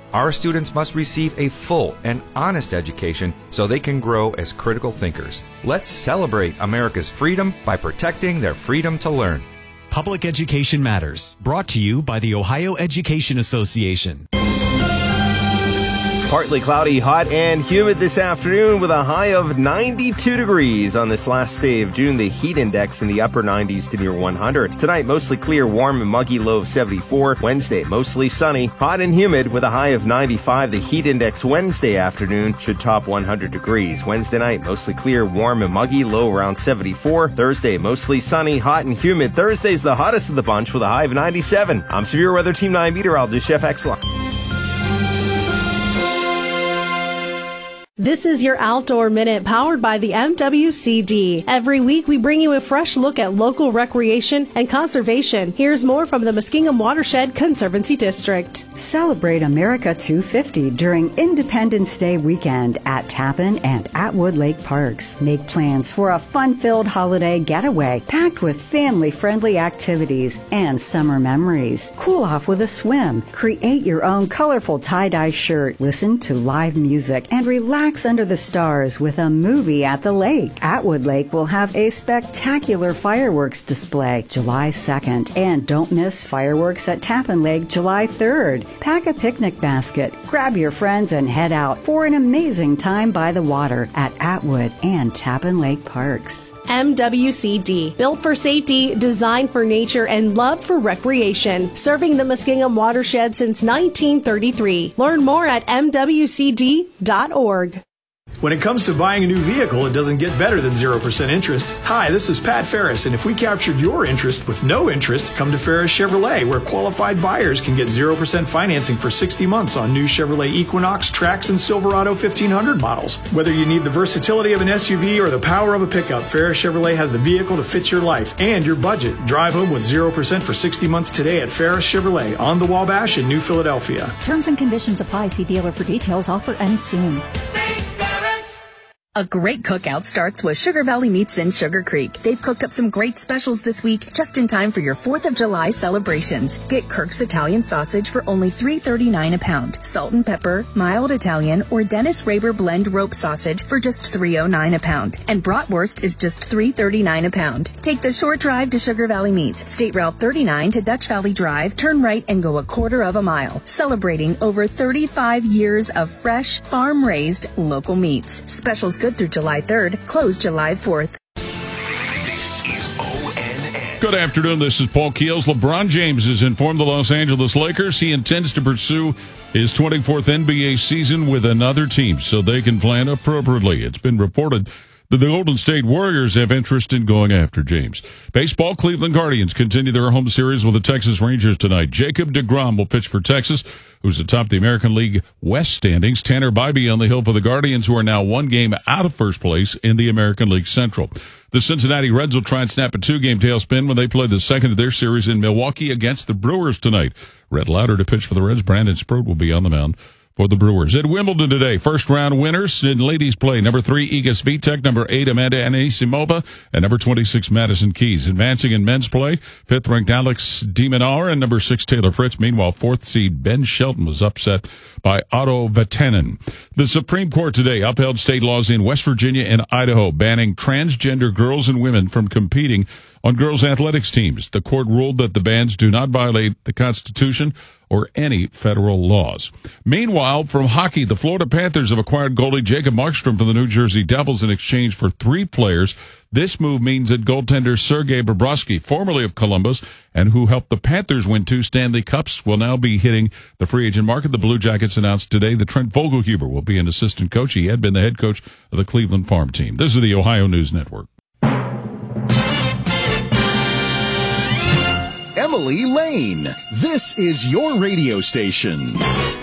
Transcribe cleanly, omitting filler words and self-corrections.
Our students must receive a full and honest education so they can grow as critical thinkers. Let's celebrate America's freedom by protecting their freedom to learn. Public Education Matters, brought to you by the Ohio Education Association. Partly cloudy, hot, and humid this afternoon with a high of 92 degrees on this last day of June. The heat index in the upper 90s to near 100. Tonight, mostly clear, warm, and muggy, low of 74. Wednesday, mostly sunny, hot and humid with a high of 95. The heat index Wednesday afternoon should top 100 degrees. Wednesday night, mostly clear, warm, and muggy, low around 74. Thursday, mostly sunny, hot, and humid. Thursday's the hottest of the bunch with a high of 97. I'm Severe Weather Team 9 meteorologist Chef Excellent. This is your Outdoor Minute powered by the MWCD. Every week we bring you a fresh look at local recreation and conservation. Here's more from the Muskingum Watershed Conservancy District. Celebrate America 250 during Independence Day weekend at Tappan and Atwood Lake Parks. Make plans for a fun-filled holiday getaway packed with family-friendly activities and summer memories. Cool off with a swim. Create your own colorful tie-dye shirt. Listen to live music and relax under the stars with a movie at the lake. Atwood Lake will have a spectacular fireworks display July 2nd. And don't miss fireworks at Tappan Lake July 3rd. Pack a picnic basket, grab your friends, and head out for an amazing time by the water at Atwood and Tappan Lake Parks. MWCD, built for safety, designed for nature, and love for recreation. Serving the Muskingum Watershed since 1933. Learn more at mwcd.org. When it comes to buying a new vehicle, it doesn't get better than 0% interest. Hi, this is Pat Ferris, and if we captured your interest with no interest, come to Ferris Chevrolet, where qualified buyers can get 0% financing for 60 months on new Chevrolet Equinox, Trax, and Silverado 1500 models. Whether you need the versatility of an SUV or the power of a pickup, Ferris Chevrolet has the vehicle to fit your life and your budget. Drive home with 0% for 60 months today at Ferris Chevrolet on the Wabash in New Philadelphia. Terms and conditions apply. See dealer for details. Offer ends soon. A great cookout starts with Sugar Valley Meats in Sugar Creek. They've cooked up some great specials this week, just in time for your 4th of July celebrations. Get Kirk's Italian sausage for only $3.39 a pound, salt and pepper, mild Italian, or Dennis Raber blend rope sausage for just $3.09 a pound. And bratwurst is just $3.39 a pound. Take the short drive to Sugar Valley Meats, State Route 39 to Dutch Valley Drive, turn right and go a quarter of a mile. Celebrating over 35 years of fresh, farm-raised, local meats. Specials good through July 3rd, closed July 4th. This is ONN. Good afternoon. This is Paul Keels. LeBron James has informed the Los Angeles Lakers he intends to pursue his 24th NBA season with another team so they can plan appropriately. It's been reported that the Golden State Warriors have interest in going after James. Baseball, Cleveland Guardians continue their home series with the Texas Rangers tonight. Jacob deGrom will pitch for Texas, who's atop the American League West standings. Tanner Bybee on the hill for the Guardians, who are now one game out of first place in the American League Central. The Cincinnati Reds will try and snap a 2-game tailspin when they play the second of their series in Milwaukee against the Brewers tonight. Red Lauder to pitch for the Reds. Brandon Sproat will be on the mound for the Brewers. At Wimbledon today, first-round winners in ladies play. Number 3, Iga Swiatek. Number 8, Amanda Anisimova. And number 26, Madison Keys. Advancing in men's play, 5th-ranked Alex de Minaur and number 6, Taylor Fritz. Meanwhile, 4th seed Ben Shelton was upset by Otto Vatanen. The Supreme Court today upheld state laws in West Virginia and Idaho banning transgender girls and women from competing on girls' athletics teams. The court ruled that the bans do not violate the Constitution or any federal laws. Meanwhile, from hockey, the Florida Panthers have acquired goalie Jacob Markstrom from the New Jersey Devils in exchange for 3 players. This move means that goaltender Sergei Bobrovsky, formerly of Columbus, and who helped the Panthers win 2 Stanley Cups, will now be hitting the free agent market. The Blue Jackets announced today that Trent Vogelhuber will be an assistant coach. He had been the head coach of the Cleveland Farm team. This is the Ohio News Network. Emily Lane, this is your radio station.